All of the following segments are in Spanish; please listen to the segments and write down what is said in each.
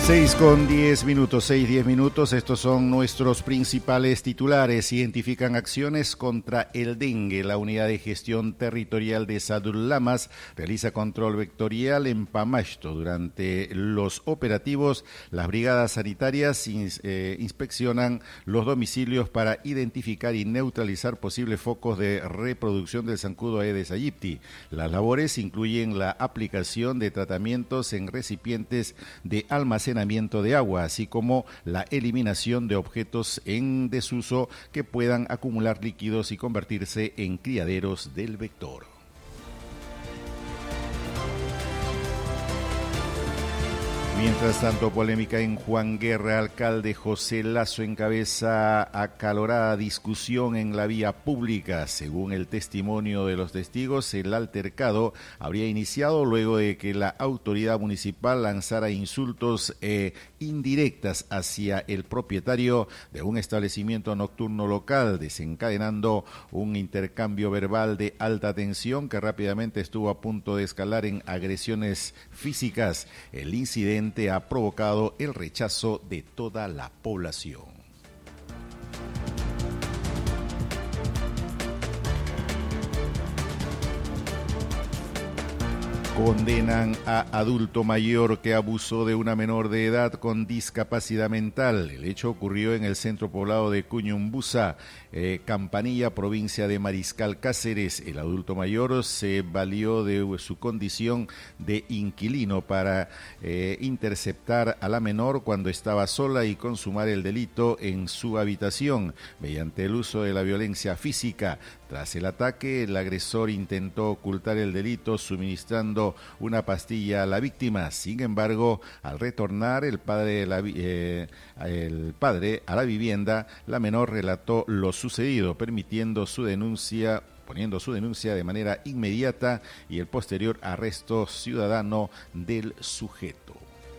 6:10, estos son nuestros principales titulares. Identifican acciones contra el dengue. La Unidad de Gestión Territorial de Sadurlamas realiza control vectorial en Pamashto. Durante los operativos, las brigadas sanitarias inspeccionan los domicilios para identificar y neutralizar posibles focos de reproducción del zancudo Aedes aegypti. Las labores incluyen la aplicación de tratamientos en recipientes de almacenamiento de agua, así como la eliminación de objetos en desuso que puedan acumular líquidos y convertirse en criaderos del vector. Mientras tanto, polémica en Juan Guerra. Alcalde José Lazo encabeza acalorada discusión en la vía pública. Según el testimonio de los testigos, el altercado habría iniciado luego de que la autoridad municipal lanzara insultos indirectas hacia el propietario de un establecimiento nocturno local, desencadenando un intercambio verbal de alta tensión que rápidamente estuvo a punto de escalar en agresiones físicas. El incidente ha provocado el rechazo de toda la población. Condenan a adulto mayor que abusó de una menor de edad con discapacidad mental. El hecho ocurrió en el centro poblado de Cuñumbusa, Campanilla, provincia de Mariscal Cáceres. El adulto mayor se valió de su condición de inquilino para interceptar a la menor cuando estaba sola y consumar el delito en su habitación mediante el uso de la violencia física. Tras el ataque, el agresor intentó ocultar el delito suministrando una pastilla a la víctima. Sin embargo, al retornar el padre a la vivienda, la menor relató lo sucedido, poniendo su denuncia de manera inmediata y el posterior arresto ciudadano del sujeto.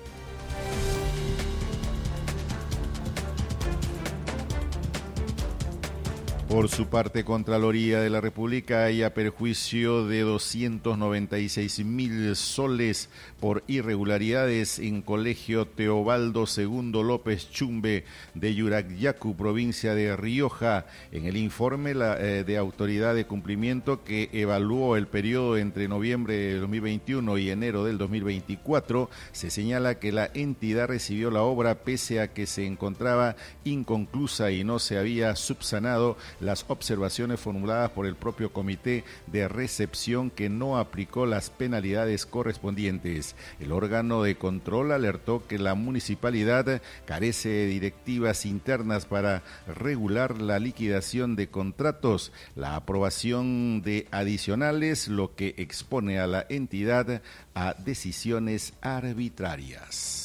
Por su parte, Contraloría de la República halla perjuicio de 296.000 soles por irregularidades en Colegio Teobaldo II López Chumbe de Yuracyacu, provincia de Rioja. En el informe de autoridad de cumplimiento que evaluó el periodo entre noviembre de 2021 y enero del 2024, se señala que la entidad recibió la obra pese a que se encontraba inconclusa y no se había subsanado las observaciones formuladas por el propio comité de recepción, que no aplicó las penalidades correspondientes. El órgano de control alertó que la municipalidad carece de directivas internas para regular la liquidación de contratos, la aprobación de adicionales, lo que expone a la entidad a decisiones arbitrarias.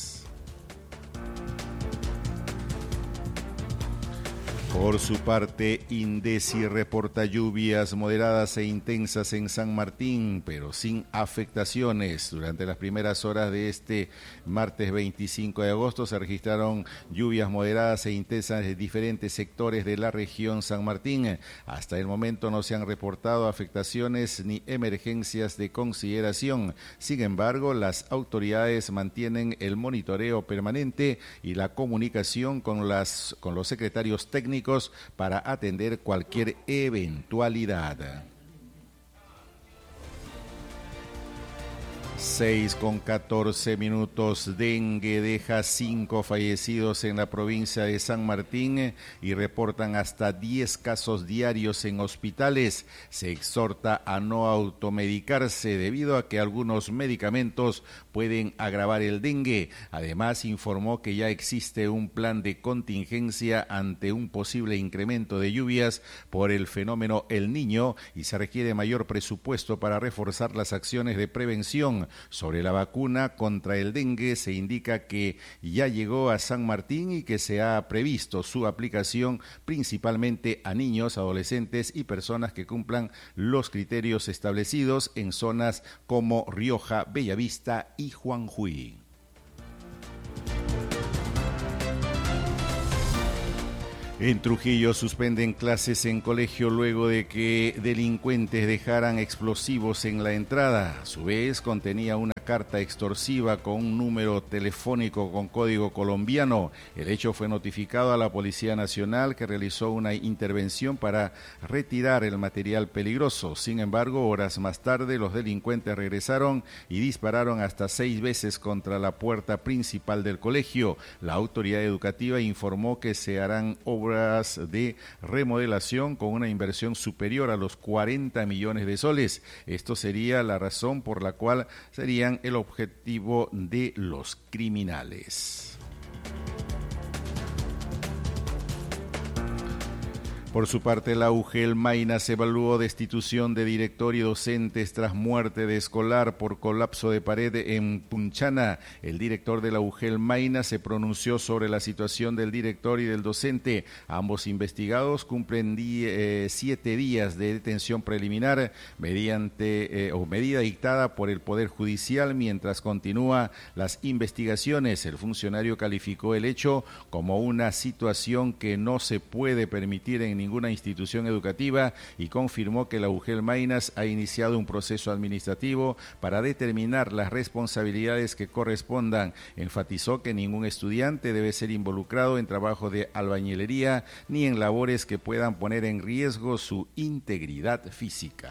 Por su parte, INDECI reporta lluvias moderadas e intensas en San Martín, pero sin afectaciones. Durante las primeras horas de este martes 25 de agosto se registraron lluvias moderadas e intensas en diferentes sectores de la región San Martín. Hasta el momento no se han reportado afectaciones ni emergencias de consideración. Sin embargo, las autoridades mantienen el monitoreo permanente y la comunicación con los secretarios técnicos para atender cualquier eventualidad. 6:14. Dengue deja 5 fallecidos en la provincia de San Martín y reportan hasta 10 casos diarios en hospitales. Se exhorta a no automedicarse debido a que algunos medicamentos pueden agravar el dengue. Además, informó que ya existe un plan de contingencia ante un posible incremento de lluvias por el fenómeno El Niño y se requiere mayor presupuesto para reforzar las acciones de prevención. Sobre la vacuna contra el dengue se indica que ya llegó a San Martín y que se ha previsto su aplicación principalmente a niños, adolescentes y personas que cumplan los criterios establecidos en zonas como Rioja, Bellavista y Juanjuy. En Trujillo suspenden clases en colegio luego de que delincuentes dejaran explosivos en la entrada. A su vez, contenía una carta extorsiva con un número telefónico con código colombiano. El hecho fue notificado a la Policía Nacional, que realizó una intervención para retirar el material peligroso. Sin embargo, horas más tarde, los delincuentes regresaron y dispararon hasta 6 veces contra la puerta principal del colegio. La autoridad educativa informó que se harán obras de remodelación con una inversión superior a los 40 millones de soles. Esto sería la razón por la cual serían el objetivo de los criminales. Por su parte, la UGEL Maynas evaluó destitución de director y docentes tras muerte de escolar por colapso de pared en Punchana. El director de la UGEL Maynas se pronunció sobre la situación del director y del docente. Ambos investigados cumplen 7 días de detención preliminar medida dictada por el Poder Judicial mientras continúa las investigaciones. El funcionario calificó el hecho como una situación que no se puede permitir en ninguna institución educativa y confirmó que la UGEL Maynas ha iniciado un proceso administrativo para determinar las responsabilidades que correspondan. Enfatizó que ningún estudiante debe ser involucrado en trabajo de albañilería ni en labores que puedan poner en riesgo su integridad física.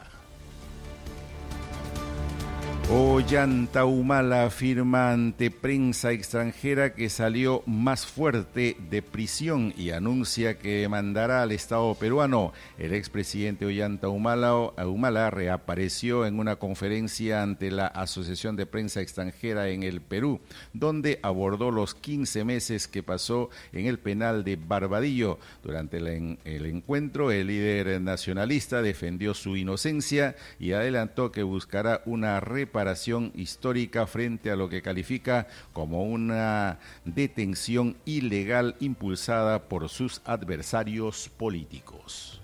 Ollanta Humala afirma ante prensa extranjera que salió más fuerte de prisión y anuncia que demandará al Estado peruano. El expresidente Ollanta Humala reapareció en una conferencia ante la Asociación de Prensa Extranjera en el Perú, donde abordó los 15 meses que pasó en el penal de Barbadillo. Durante el encuentro, el líder nacionalista defendió su inocencia y adelantó que buscará una reparación histórica frente a lo que califica como una detención ilegal impulsada por sus adversarios políticos.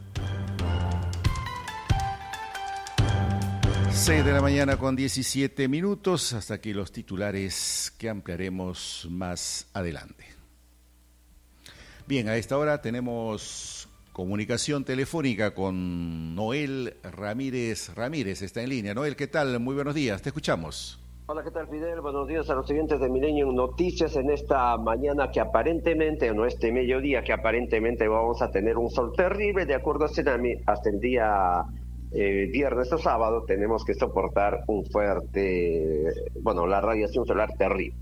6 de la mañana con 17 minutos. Hasta aquí los titulares que ampliaremos más adelante. Bien, a esta hora tenemos comunicación telefónica con Noel Ramírez. Está en línea. Noel, ¿qué tal? Muy buenos días, te escuchamos. Hola, ¿qué tal, Fidel? Buenos días a los siguientes de Milenio Noticias en esta mañana que aparentemente, o no, este mediodía que aparentemente vamos a tener un sol terrible, de acuerdo a Cenami, hasta el día viernes o sábado tenemos que soportar la radiación solar terrible.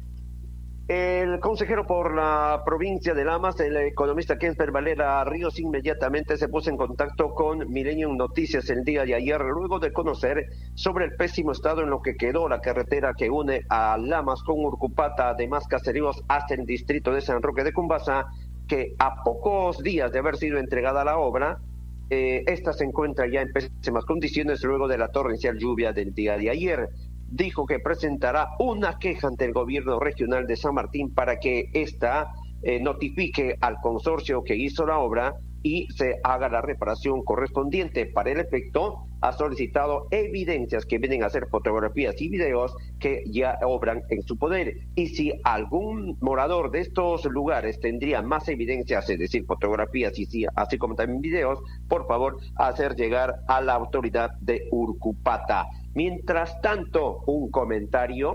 El consejero por la provincia de Lamas, el economista Kemper Valera Ríos, inmediatamente se puso en contacto con Milenio Noticias el día de ayer, luego de conocer sobre el pésimo estado en lo que quedó la carretera que une a Lamas con Urcupata, además Caseríos, hasta el distrito de San Roque de Cumbasa, que a pocos días de haber sido entregada la obra, esta se encuentra ya en pésimas condiciones luego de la torrencial lluvia del día de ayer. Dijo que presentará una queja ante el gobierno regional de San Martín para que ésta notifique al consorcio que hizo la obra y se haga la reparación correspondiente. Para el efecto, ha solicitado evidencias que vienen a ser fotografías y videos que ya obran en su poder. Y si algún morador de estos lugares tendría más evidencias, es decir, fotografías y sí, así como también videos, por favor, hacer llegar a la autoridad de Urcupata. Mientras tanto, un comentario,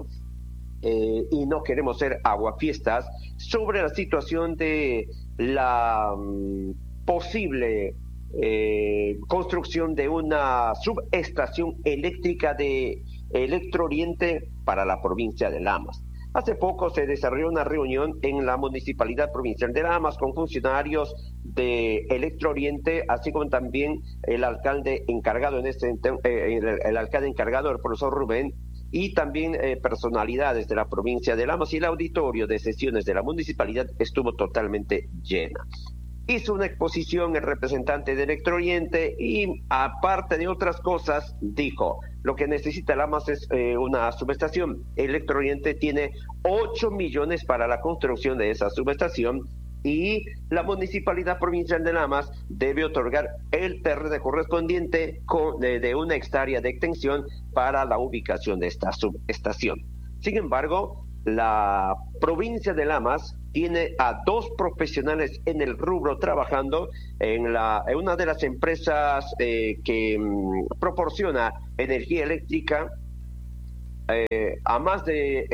y no queremos ser aguafiestas, sobre la situación de la posible construcción de una subestación eléctrica de Electrooriente para la provincia de Lamas. Hace poco se desarrolló una reunión en la Municipalidad Provincial de Lamas con funcionarios de Electrooriente, así como también el alcalde encargado el alcalde encargado, el profesor Rubén, y también personalidades de la provincia de Lamas, y el auditorio de sesiones de la municipalidad estuvo totalmente llena. Hizo una exposición el representante de Electrooriente y, aparte de otras cosas, dijo: lo que necesita Lamas es una subestación. Electrooriente tiene 8 millones para la construcción de esa subestación y la Municipalidad Provincial de Lamas debe otorgar el terreno correspondiente de una hectárea de extensión para la ubicación de esta subestación. Sin embargo, la provincia de Lamas tiene a 2 profesionales en el rubro trabajando en una de las empresas que proporciona energía eléctrica a más del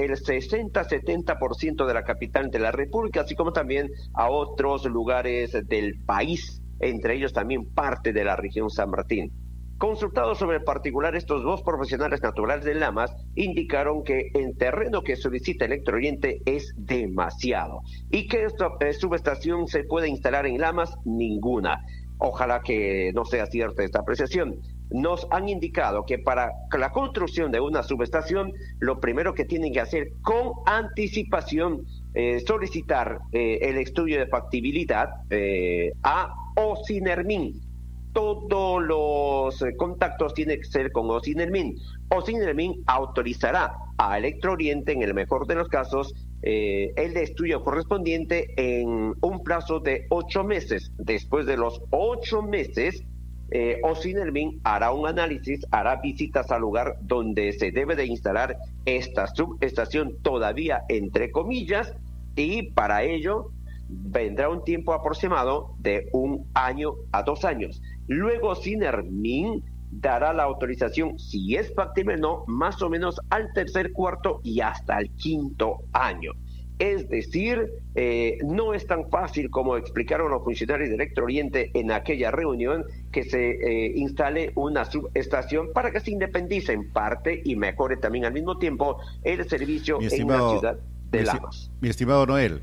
60-70% de la capital de la República, así como también a otros lugares del país, entre ellos también parte de la región San Martín. Consultados sobre el particular, estos dos profesionales naturales de Lamas indicaron que el terreno que solicita Electrooriente es demasiado y que esta subestación se puede instalar en Lamas, ninguna. Ojalá que no sea cierta esta apreciación. Nos han indicado que para la construcción de una subestación, lo primero que tienen que hacer con anticipación, solicitar el estudio de factibilidad a Ocinermin. Todos los contactos tienen que ser con Ocinermin. Ocinermin autorizará a Electrooriente, en el mejor de los casos, el estudio correspondiente en un plazo de 8 meses. Después de los 8 meses, Ocinermin hará un análisis, hará visitas al lugar donde se debe de instalar esta subestación, todavía entre comillas, y para ello vendrá un tiempo aproximado de 1 año a 2 años. Luego Ocinermin dará la autorización, si es factible o no, más o menos al tercer, cuarto y hasta el 5.º año. Es decir, no es tan fácil como explicaron los funcionarios de Electrooriente en aquella reunión, que se instale una subestación para que se independice en parte y mejore también al mismo tiempo el servicio en la ciudad de Lamas. Mi estimado Noel,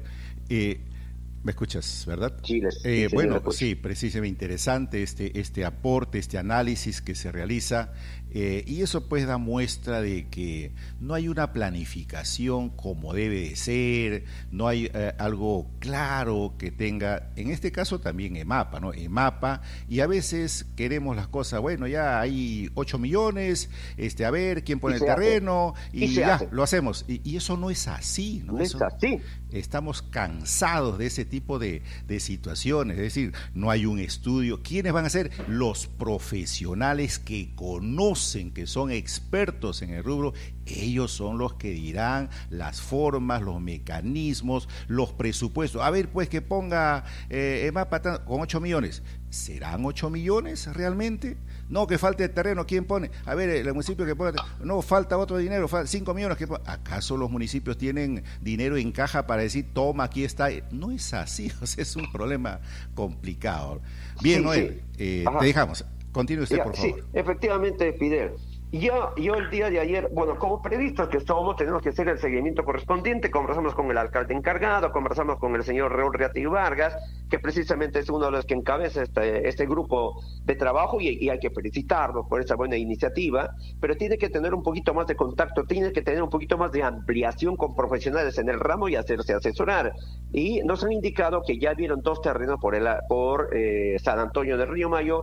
¿me escuchas, verdad? Sí, bueno, sí, precisamente interesante este aporte, este análisis que se realiza, y eso pues da muestra de que no hay una planificación como debe de ser, no hay algo claro que tenga, en este caso también EMAPA, ¿no? EMAPA, y a veces queremos las cosas, bueno, ya hay 8 millones, a ver quién pone el terreno, y ya, lo hacemos, y eso no es así, ¿no? No es así. Estamos cansados de ese tipo de situaciones, es decir, no hay un estudio. ¿Quiénes van a ser? Los profesionales que conocen, que son expertos en el rubro. Ellos son los que dirán las formas, los mecanismos, los presupuestos. A ver, pues que ponga EMAPA con 8 millones. ¿Serán 8 millones realmente? No, que falte el terreno, ¿quién pone? A ver, el municipio que pone, no, falta otro dinero, 5 millones. ¿Acaso los municipios tienen dinero en caja para decir, toma, aquí está? No es así, o sea, es un problema complicado. Bien, sí, Noel, sí. Te dejamos. Continúe usted, por favor. Sí, efectivamente, Fidel. Yo el día de ayer, bueno, como previsto que somos, tenemos que hacer el seguimiento correspondiente. Conversamos con el alcalde encargado, conversamos con el señor Raúl Reati Vargas, que precisamente es uno de los que encabeza este grupo de trabajo, y hay que felicitarlo por esa buena iniciativa, pero tiene que tener un poquito más de contacto, tiene que tener un poquito más de ampliación con profesionales en el ramo y hacerse asesorar. Y nos han indicado que ya vieron 2 terrenos por San Antonio de Río Mayo.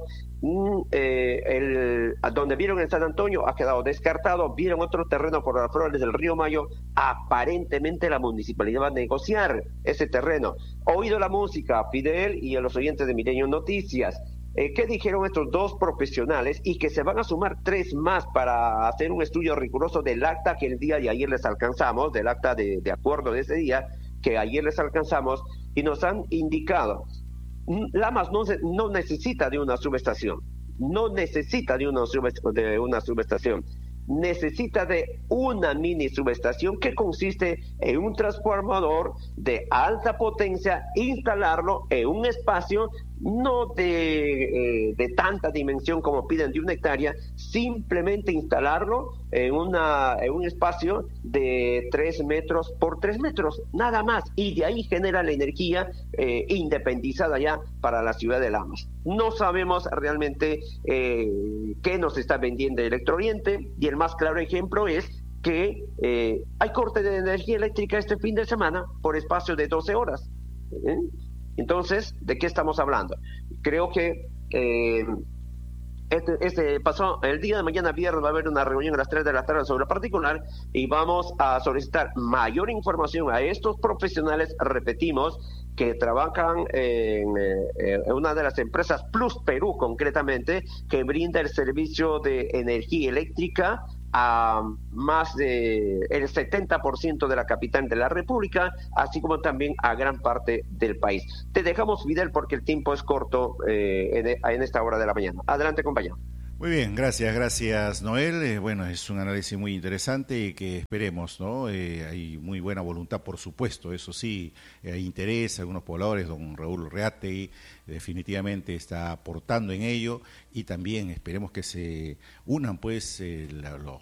Donde vieron en San Antonio ha quedado descartado. Vieron otro terreno por las flores del Río Mayo. Aparentemente la municipalidad va a negociar ese terreno. Oído la música, Fidel, y a los oyentes de Milenio Noticias, ¿qué dijeron estos 2 profesionales? Y que se van a sumar 3 más para hacer un estudio riguroso del acta que el día de ayer les alcanzamos, del acta de acuerdo de ese día que ayer les alcanzamos, y nos han indicado: Lamas no necesita de una subestación, no necesita de una subestación, necesita de una mini subestación que consiste en un transformador de alta potencia, instalarlo en un espacio no de tanta dimensión como piden, de 1 hectárea, simplemente instalarlo en un espacio de 3 metros por 3 metros, nada más, y de ahí genera la energía independizada ya para la ciudad de Lamas. No sabemos realmente qué nos está vendiendo Electrooriente, y el más claro ejemplo es que hay corte de energía eléctrica este fin de semana por espacio de 12 horas. Entonces, ¿de qué estamos hablando? Creo que pasó el día de mañana viernes, va a haber una reunión a las 3 de la tarde sobre el particular, y vamos a solicitar mayor información a estos profesionales, repetimos, que trabajan en una de las empresas Plus Perú, concretamente, que brinda el servicio de energía eléctrica a más de el 70% de la capital de la República, así como también a gran parte del país. Te dejamos, Fidel, porque el tiempo es corto en esta hora de la mañana. Adelante, compañero. Muy bien, gracias Noel. Bueno, es un análisis muy interesante y que esperemos, ¿no? Hay muy buena voluntad, por supuesto, eso sí, hay interés, algunos pobladores, don Raúl Reate definitivamente está aportando en ello y también esperemos que se unan pues